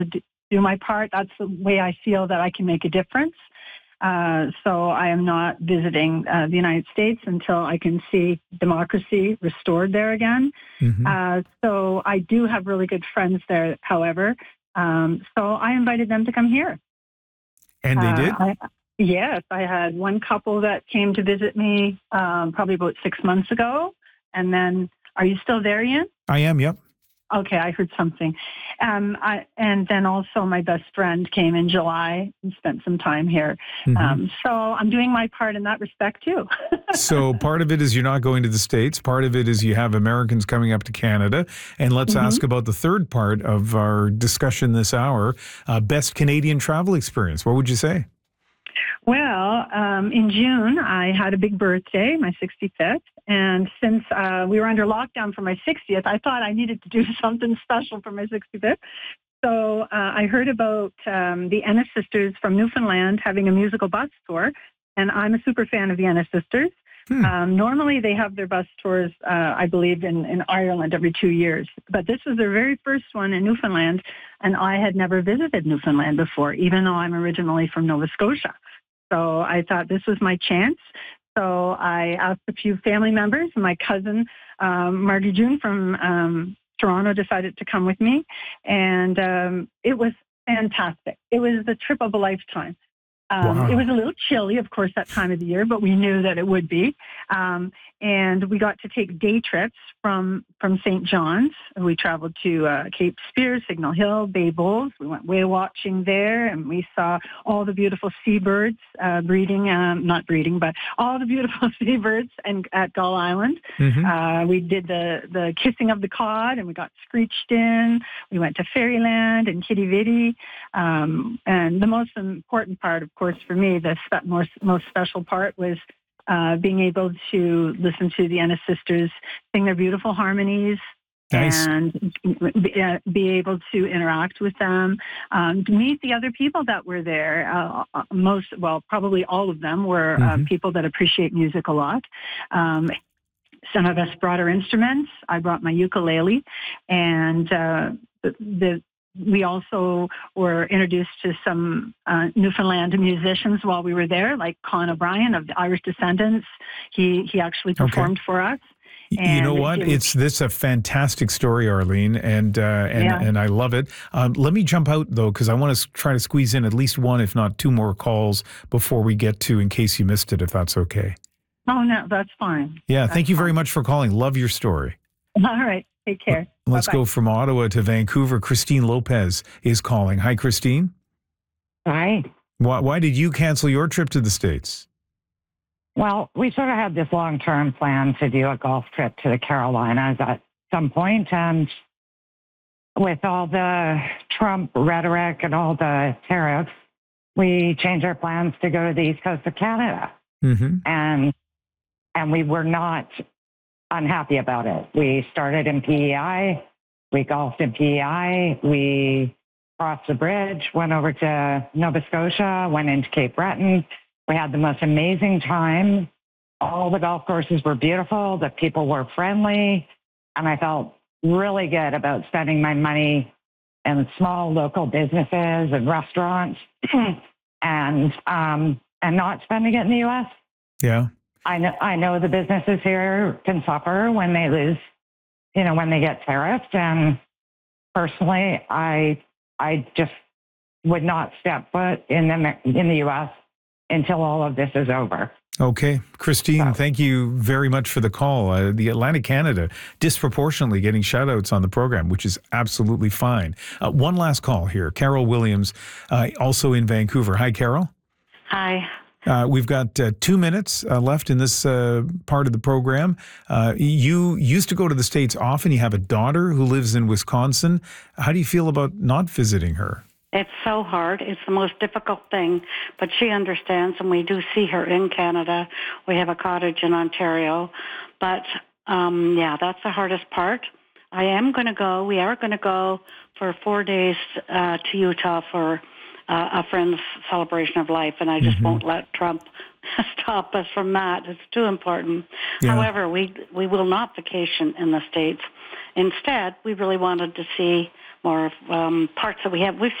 do my part. That's the way I feel that I can make a difference. So I am not visiting the United States until I can see democracy restored there again. So I do have really good friends there, however. So I invited them to come here. And they did? Yes, I had one couple that came to visit me probably about 6 months ago. And then, are you still there, Ian? I am, yep. Okay, I heard something. And then also my best friend came in July and spent some time here. So I'm doing my part in that respect too. So part of it is you're not going to the States. Part of it is you have Americans coming up to Canada. And let's ask about the third part of our discussion this hour, best Canadian travel experience. What would you say? Well, in June, I had a big birthday, my 65th. And since we were under lockdown for my 60th, I thought I needed to do something special for my 65th. So I heard about the Ennis Sisters from Newfoundland having a musical bus tour. And I'm a super fan of the Ennis Sisters. Normally, they have their bus tours, I believe, in Ireland every 2 years. But this was their very first one in Newfoundland. And I had never visited Newfoundland before, even though I'm originally from Nova Scotia. So I thought this was my chance. So I asked a few family members. My cousin, Margie June from Toronto, decided to come with me. And it was fantastic. It was the trip of a lifetime. It was a little chilly, of course, that time of the year, but we knew that it would be. And we got to take day trips from St. John's. We traveled to Cape Spear, Signal Hill, Bay Bulls. We went whale watching there, and we saw all the beautiful seabirds not breeding, but all the beautiful seabirds at Gull Island. We did the kissing of the cod, and we got screeched in. We went to Fairyland and Kitty Vitty. And the most important part, of course, for me, the most special part was being able to listen to the Ennis Sisters sing their beautiful harmonies. Nice. And be able to interact with them, meet the other people that were there. Probably all of them were people that appreciate music a lot. Some of us brought our instruments. I brought my ukulele, and we also were introduced to some Newfoundland musicians while we were there, like Con O'Brien of the Irish Descendants. He actually performed for us. And you know what? This a fantastic story, Arlene, and I love it. Let me jump out, though, because I want to try to squeeze in at least one, if not two more calls before we get to In Case You Missed It, if that's okay. Oh, no, that's fine. Yeah, thank you very much for calling. Love your story. All right. Take care. Let's go from Ottawa to Vancouver. Christine Lopez is calling. Hi, Christine. Hi. Why did you cancel your trip to the States? Well, we sort of had this long-term plan to do a golf trip to the Carolinas at some point, and with all the Trump rhetoric and all the tariffs, we changed our plans to go to the East Coast of Canada. And we were not unhappy about it. We started in PEI. We golfed in PEI. We crossed the bridge, went over to Nova Scotia, went into Cape Breton. We had the most amazing time. All the golf courses were beautiful. The people were friendly. And I felt really good about spending my money in small local businesses and restaurants and not spending it in the U.S. Yeah. I know the businesses here can suffer when they lose, when they get tariffed. And personally, I just would not step foot in the U.S. until all of this is over. Okay. Christine, thank you very much for the call. The Atlantic Canada disproportionately getting shout-outs on the program, which is absolutely fine. One last call here. Carol Williams, also in Vancouver. Hi, Carol. Hi. We've got 2 minutes left in this part of the program. You used to go to the States often. You have a daughter who lives in Wisconsin. How do you feel about not visiting her? It's so hard. It's the most difficult thing, but she understands, and we do see her in Canada. We have a cottage in Ontario, but that's the hardest part. We are going to go for 4 days to Utah for a friend's celebration of life, and I just won't let Trump stop us from that. It's too important. Yeah. However, we will not vacation in the States. Instead, we really wanted to see parts that we have. We've